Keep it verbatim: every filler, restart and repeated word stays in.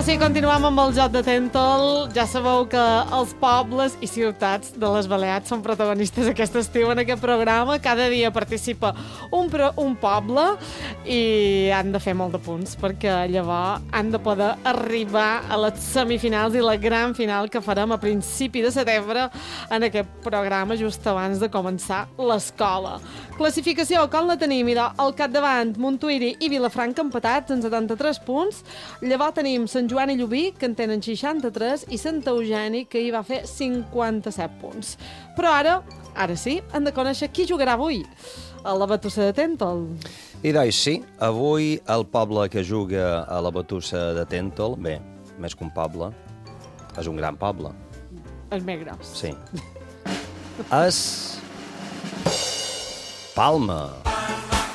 Ara sí, continuem amb el joc de Tèntol. Ja sabeu que els pobles i ciutats de les Balears són protagonistes aquest estiu en aquest programa. Cada dia participa un, pro, un poble i han de fer molt de punts perquè llavors han de poder arribar a les semifinals i la gran final que farem a principi de setembre en aquest programa just abans de començar l'escola. Classificació, com la tenim? Mira, al capdavant, Montuïri i Vilafranca empatats en setanta-tres punts. Llavors tenim Sant Joan i Llubí, que en tenen seixanta-tres, i Sant Eugeni, que hi va fer cinquanta-set punts. Però ara, ara sí, hem de conèixer qui jugarà avui a la Batussa de Tèntol. I doncs sí, avui el poble que juga a la Batussa de Tèntol, bé, més que un poble, és un gran poble. El més gros. Sí. És Palma.